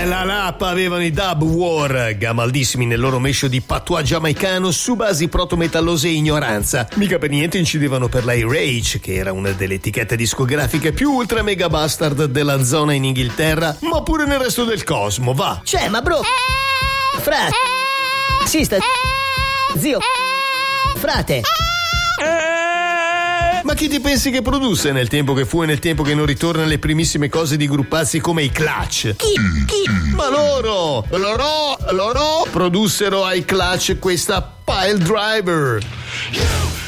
La Lap avevano i Dub War, gamaldissimi nel loro mescio di patois giamaicano su basi proto-metallose e ignoranza. Mica per niente incidevano per la Rage, che era una delle etichette discografiche più ultra mega bastard della zona in Inghilterra, ma pure nel resto del cosmo, va. Cioè, ma bro, frate, sista, zio, frate. Ma chi ti pensi che produsse nel tempo che fu e nel tempo che non ritorna le primissime cose di gruppazzi come i Clutch? Chi? Ma loro produssero ai Clutch questa Pile Driver.